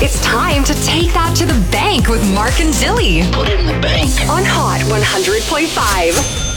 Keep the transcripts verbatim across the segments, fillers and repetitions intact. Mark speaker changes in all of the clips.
Speaker 1: It's time to take that to the bank with Mark and Dilly.
Speaker 2: Put it in the bank.
Speaker 1: On Hot one hundred point five.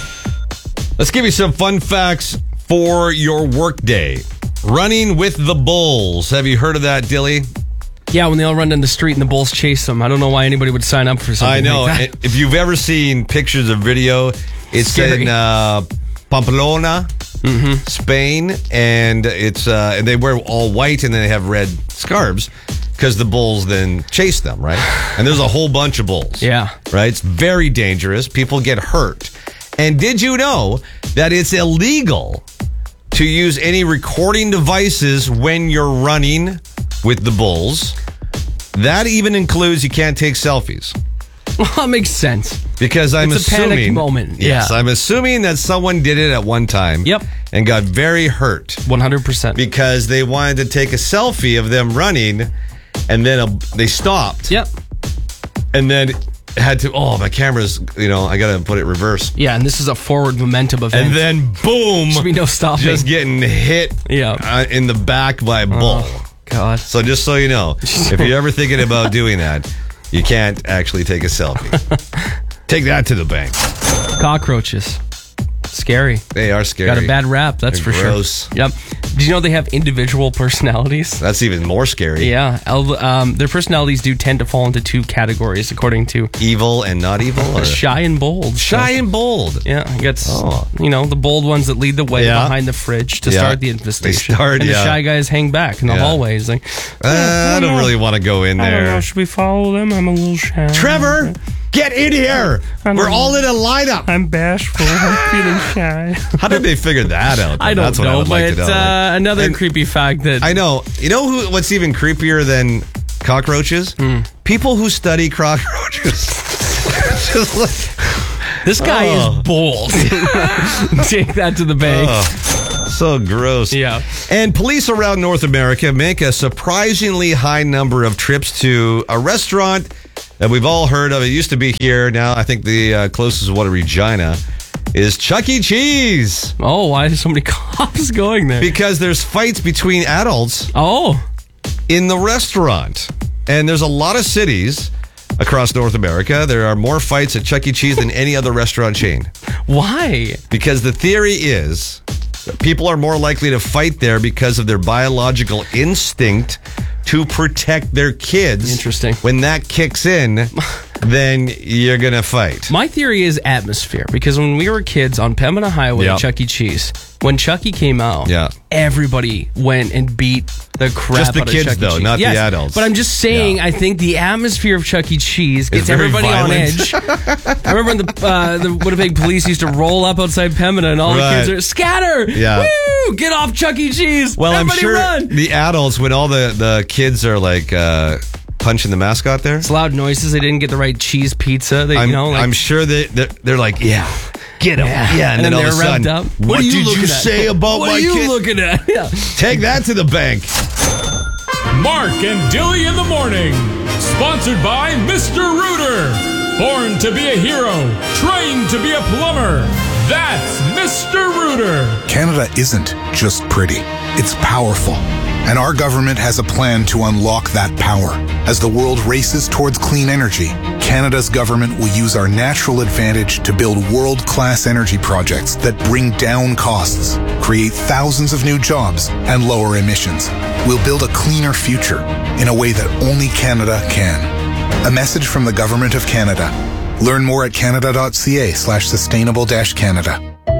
Speaker 3: Let's give you some fun facts for your workday. Running with the bulls. Have you heard of that, Dilly?
Speaker 4: Yeah, when they all run down the street and the bulls chase them. I don't know why anybody would sign up for something
Speaker 3: I know.
Speaker 4: like that.
Speaker 3: If you've ever seen pictures or video, it's
Speaker 4: Scary.
Speaker 3: in uh, Pamplona,
Speaker 4: Mm-hmm.
Speaker 3: Spain, and it's uh, and they wear all white and then they have red scarves because the bulls then chase them, right? And there's a whole bunch of bulls.
Speaker 4: Yeah.
Speaker 3: Right? It's very dangerous. People get hurt. And did you know that it's illegal to use any recording devices when you're running with the bulls? That even includes you can't take selfies.
Speaker 4: Well, that makes sense.
Speaker 3: Because I'm
Speaker 4: it's
Speaker 3: assuming...
Speaker 4: a panic moment.
Speaker 3: Yes,
Speaker 4: yeah.
Speaker 3: I'm assuming that someone did it at one time.
Speaker 4: Yep.
Speaker 3: And got very hurt.
Speaker 4: one hundred percent.
Speaker 3: Because they wanted to take a selfie of them running, and then a, they stopped.
Speaker 4: Yep.
Speaker 3: And then had to, oh, my camera's, you know, I got to put it reverse.
Speaker 4: Yeah, and this is a forward momentum event.
Speaker 3: And then, boom.
Speaker 4: Should be no stopping.
Speaker 3: Just getting hit
Speaker 4: yeah.
Speaker 3: uh, in the back by a bull.
Speaker 4: Oh, God.
Speaker 3: So just so you know, if you're ever thinking about doing that, you can't actually take a selfie. Take that to the bank.
Speaker 4: Cockroaches. Scary.
Speaker 3: They are scary.
Speaker 4: Got a bad rap, that's
Speaker 3: They're
Speaker 4: for
Speaker 3: gross.
Speaker 4: sure. Yep. Did you know they have individual personalities?
Speaker 3: That's even more scary.
Speaker 4: Yeah. Um, their personalities do tend to fall into two categories, according to
Speaker 3: evil and not evil? Or?
Speaker 4: Shy and bold.
Speaker 3: Shy
Speaker 4: so,
Speaker 3: and bold.
Speaker 4: Yeah. I guess,
Speaker 3: oh.
Speaker 4: you know, the bold ones that lead the way
Speaker 3: yeah.
Speaker 4: behind the fridge to
Speaker 3: yeah.
Speaker 4: start the infestation.
Speaker 3: They start,
Speaker 4: and
Speaker 3: yeah.
Speaker 4: the shy guys hang back in the
Speaker 3: yeah.
Speaker 4: hallways. Like,
Speaker 3: uh, I don't really want to go in
Speaker 4: I
Speaker 3: there.
Speaker 4: don't know. Should we follow them? I'm a little shy.
Speaker 3: Trevor, get in here. We're all in a lineup.
Speaker 4: I'm bashful. I'm feeling shy.
Speaker 3: How did they figure that out?
Speaker 4: I don't
Speaker 3: That's what
Speaker 4: know,
Speaker 3: I would
Speaker 4: but
Speaker 3: like to know.
Speaker 4: uh, another
Speaker 3: and
Speaker 4: creepy fact that
Speaker 3: I know. You know who? What's even creepier than cockroaches?
Speaker 4: Mm.
Speaker 3: People who study cockroaches. Just like,
Speaker 4: this guy
Speaker 3: oh.
Speaker 4: is bold. Take that to the bank.
Speaker 3: Oh, so gross.
Speaker 4: Yeah.
Speaker 3: And police around North America make a surprisingly high number of trips to a restaurant that we've all heard of. It used to be here. Now I think the uh, closest one to Regina is Chuck E. Cheese.
Speaker 4: Oh, why are so many cops going there?
Speaker 3: Because there's fights between adults
Speaker 4: oh.
Speaker 3: in the restaurant. And there's a lot of cities across North America. There are more fights at Chuck E. Cheese than any other restaurant chain.
Speaker 4: Why?
Speaker 3: Because the theory is that people are more likely to fight there because of their biological instinct to protect their kids.
Speaker 4: Interesting.
Speaker 3: When that kicks in, then you're going to fight.
Speaker 4: My theory is atmosphere, because when we were kids on Pembina Highway
Speaker 3: Yep.
Speaker 4: at Chuck E. Cheese, when Chucky came out,
Speaker 3: Yeah.
Speaker 4: everybody went and beat the crap
Speaker 3: Just the
Speaker 4: out of
Speaker 3: kids,
Speaker 4: Chuck E.
Speaker 3: though,
Speaker 4: Cheese.
Speaker 3: not the
Speaker 4: Yes,
Speaker 3: adults.
Speaker 4: But I'm just saying,
Speaker 3: Yeah.
Speaker 4: I think the atmosphere of Chuck E. Cheese gets
Speaker 3: very
Speaker 4: everybody
Speaker 3: violent.
Speaker 4: on edge. I remember when the, uh, the Winnipeg police used to roll up outside Pembina and all
Speaker 3: Right.
Speaker 4: the kids are, scatter!
Speaker 3: Yeah.
Speaker 4: Woo! Get off Chuck E. Cheese!
Speaker 3: Well,
Speaker 4: everybody
Speaker 3: I'm sure
Speaker 4: run!
Speaker 3: the adults, when all the, the kids are like uh, punching the mascot there,
Speaker 4: It's loud noises. They didn't get the right cheese pizza. They,
Speaker 3: I'm,
Speaker 4: you know, like,
Speaker 3: I'm sure that they're, they're like, yeah, get him. Yeah,
Speaker 4: Yeah.
Speaker 3: and, then,
Speaker 4: And then
Speaker 3: all of a
Speaker 4: they're
Speaker 3: sudden,
Speaker 4: revved up.
Speaker 3: what,
Speaker 4: What are you
Speaker 3: did you
Speaker 4: looking at?
Speaker 3: say about
Speaker 4: what
Speaker 3: my
Speaker 4: are you
Speaker 3: kid?
Speaker 4: looking at? Yeah.
Speaker 3: Take that to the bank.
Speaker 5: Mark and Dilly in the morning. Sponsored by Mister Rooter. Born to be a hero, trained to be a plumber. That's Mister Rooter.
Speaker 6: Canada isn't just pretty, it's powerful. And our government has a plan to unlock that power. As the world races towards clean energy, Canada's government will use our natural advantage to build world-class energy projects that bring down costs, create thousands of new jobs, and lower emissions. We'll build a cleaner future in a way that only Canada can. A message from the Government of Canada. Learn more at canada.ca slash sustainable dash Canada.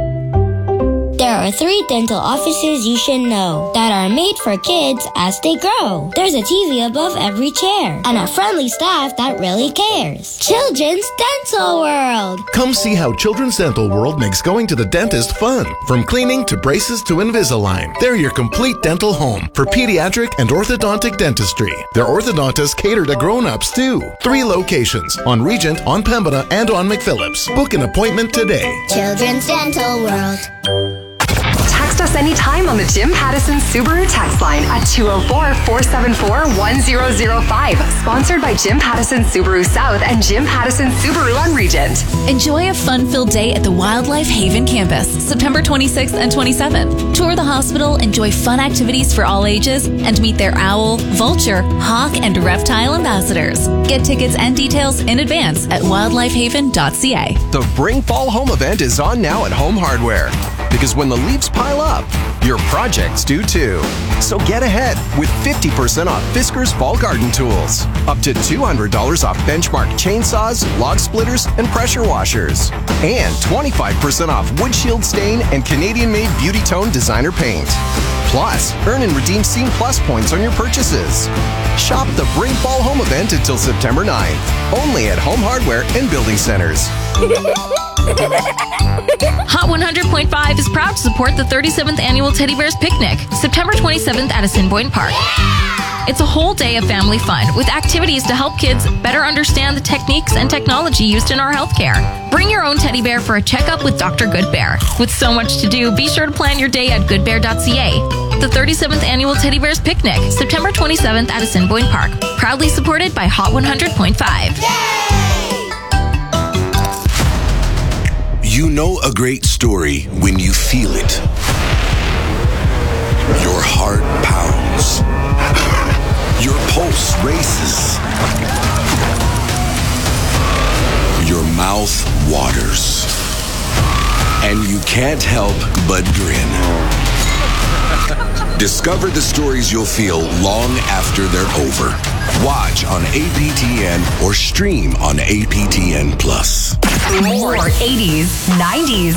Speaker 7: There are three dental offices you should know that are made for kids as they grow. There's a T V above every chair and a friendly staff that really cares. Children's Dental World.
Speaker 8: Come see how Children's Dental World makes going to the dentist fun. From cleaning to braces to Invisalign. They're your complete dental home for pediatric and orthodontic dentistry. Their orthodontists cater to grown-ups too. Three locations on Regent, on Pembina, and on McPhillips. Book an appointment today.
Speaker 7: Children's Dental World.
Speaker 1: text us anytime on the Jim Pattison Subaru text line at two oh four, four seven four, one oh oh five. Sponsored by Jim Pattison Subaru South and Jim Pattison Subaru on Regent.
Speaker 2: Enjoy a fun-filled day at the Wildlife Haven campus, September twenty-sixth and twenty-seventh. Tour the hospital, enjoy fun activities for all ages, and meet their owl, vulture, hawk, and reptile ambassadors. Get tickets and details in advance at wildlife haven dot c a.
Speaker 9: The Bring Fall Home event is on now at Home Hardware. Because when the leaves pile up, your projects do too. So get ahead with fifty percent off Fisker's Fall Garden Tools. Up to two hundred dollars off Benchmark chainsaws, log splitters, and pressure washers. And twenty-five percent off Wood Shield Stain and Canadian-made Beauty Tone Designer Paint. Plus, earn and redeem Scene Plus points on your purchases. Shop the Bring Fall Home event until September ninth. Only at Home Hardware and Building Centers.
Speaker 2: Hot one hundred point five is proud to support the thirty-seventh Annual Teddy Bears Picnic, September twenty-seventh at Assiniboine Park. It's a whole day of family fun with activities to help kids better understand the techniques and technology used in our healthcare. Bring your own teddy bear for a checkup with Doctor Goodbear. With so much to do, be sure to plan your day at good bear dot c a. The thirty-seventh Annual Teddy Bears Picnic, September twenty-seventh at Assiniboine Park. Proudly supported by Hot one hundred point five.
Speaker 10: You know a great story when you feel it. Your heart pounds. Your pulse races. Your mouth waters. And you can't help but grin. Discover the stories you'll feel long after they're over. Watch on A P T N or stream on A P T N Plus.
Speaker 1: More eighties, nineties,